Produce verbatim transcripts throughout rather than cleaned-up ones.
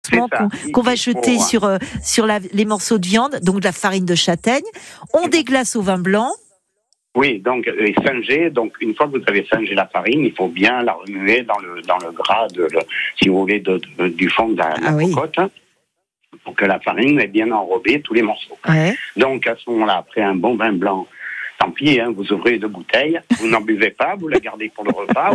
qu'on, qu'on va jeter faut, sur, euh, sur la, les morceaux de viande, donc de la farine de châtaigne. On déglace au vin blanc. Oui, donc et singer, donc une fois que vous avez singé la farine, il faut bien la remuer dans le dans le gras de, le, si vous voulez, de, de, du fond de la, ah, la oui. cocotte, pour que la farine ait bien enrobé tous les morceaux. Ouais. Donc à ce moment-là, après un bon vin blanc, tant pis, hein, vous ouvrez deux bouteilles, vous n'en buvez pas, vous la gardez pour le repas.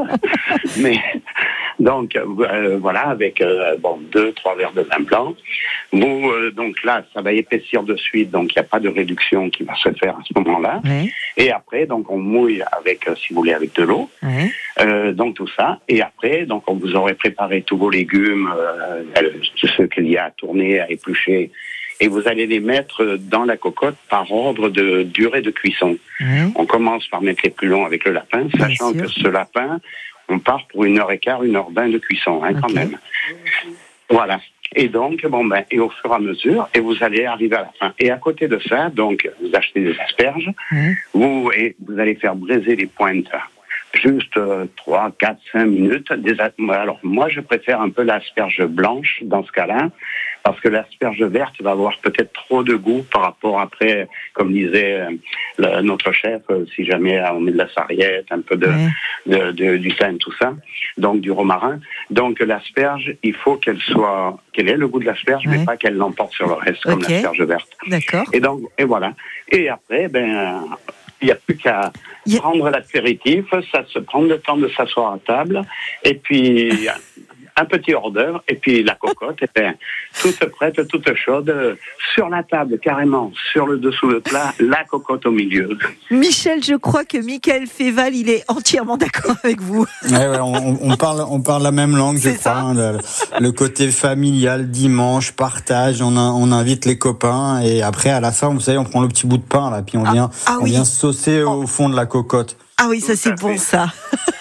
Mais donc euh, voilà, avec euh, bon deux, trois verres de vin blanc. Vous euh, donc là, ça va épaissir de suite, donc il n'y a pas de réduction qui va se faire à ce moment-là. Oui. Et après, donc on mouille avec, euh, si vous voulez, avec de l'eau. Oui. Euh, donc tout ça. Et après, donc on vous aurait préparé tous vos légumes, euh, tout ce qu'il y a à tourner, à éplucher. Et vous allez les mettre dans la cocotte par ordre de durée de cuisson. Mmh. On commence par mettre les plus longs avec le lapin, Bien sachant sûr. que ce lapin, on part pour une heure et quart, une heure vingt de cuisson, hein, okay. quand même. Voilà. Et donc, bon ben, et au fur et à mesure, et vous allez arriver à la fin. Et à côté de ça, donc, vous achetez des asperges, mmh. vous, et vous allez faire braiser les pointes. Juste euh, trois, quatre, cinq minutes. Des, alors, moi, je préfère un peu l'asperge blanche dans ce cas-là, parce que l'asperge verte va avoir peut-être trop de goût par rapport après, comme disait euh, le, notre chef, euh, si jamais on met de la sarriette, un peu de, oui. de, de, du thym, tout ça, donc du romarin. Donc l'asperge, il faut qu'elle soit, qu'elle ait le goût de l'asperge, oui. mais pas qu'elle l'emporte sur le reste, okay. comme l'asperge verte. D'accord. Et donc, et voilà. Et après, ben, il n'y a plus qu'à yeah. prendre l'apéritif, ça se prendre le temps de s'asseoir à table, et puis un petit hors d'œuvre, et puis la cocotte, et bien, toute prête, toute chaude, sur la table, carrément, sur le dessous du plat, la cocotte au milieu. Michel, je crois que Michael Féval, il est entièrement d'accord avec vous. Ouais, ouais, on, on, parle, on parle la même langue, je crois. Hein, le, le côté familial, dimanche, partage, on, a, on invite les copains, et après, à la fin, vous savez, on prend le petit bout de pain, là, puis on vient, ah, ah, on oui. vient saucer au fond de la cocotte. Ah oui, ça c'est bon ça.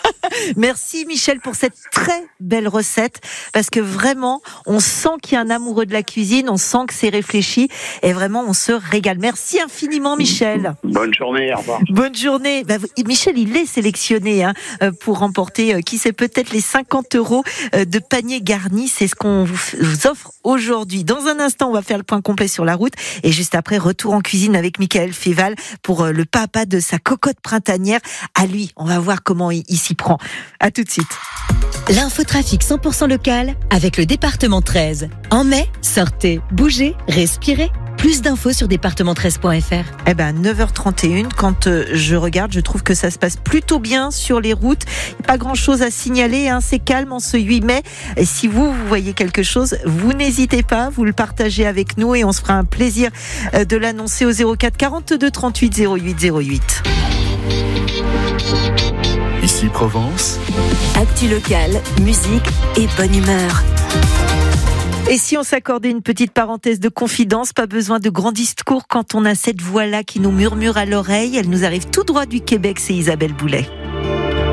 Merci Michel pour cette très belle recette, parce que vraiment, on sent qu'il y a un amoureux de la cuisine, on sent que c'est réfléchi, et vraiment, on se régale. Merci infiniment Michel. Bonne journée, au revoir. Bonne journée. Bah, Michel, il est sélectionné hein, pour remporter, euh, qui sait, peut-être les cinquante euros de panier garni. C'est ce qu'on vous offre aujourd'hui. Dans un instant, on va faire le point complet sur la route, et juste après, retour en cuisine avec Michael Féval pour euh, le papa de sa cocotte printanière. À lui, on va voir comment il, il s'y prend. À tout de suite. L'infotrafic cent pour cent local avec le département treize. En mai, sortez, bougez, respirez. Plus d'infos sur département treize point f r. Eh ben, neuf heures trente et une, quand euh, je regarde, je trouve que ça se passe plutôt bien sur les routes. Pas grand chose à signaler, hein, c'est calme en ce huit mai. Et si vous, vous voyez quelque chose, vous n'hésitez pas, vous le partagez avec nous et on se fera un plaisir euh, de l'annoncer au zéro quatre quarante-deux trente-huit zéro huit zéro huit. Ici Provence. Actu locale, musique et bonne humeur. Et si on s'accordait une petite parenthèse de confidence, pas besoin de grands discours quand on a cette voix-là qui nous murmure à l'oreille. Elle nous arrive tout droit du Québec, c'est Isabelle Boulay.